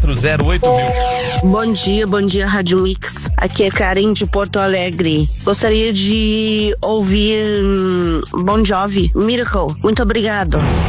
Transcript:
3408 mil. Bom dia, Rádio Mix. Aqui é Karen de Porto Alegre. Gostaria de ouvir Bon Jovi, Miracle. Muito obrigado.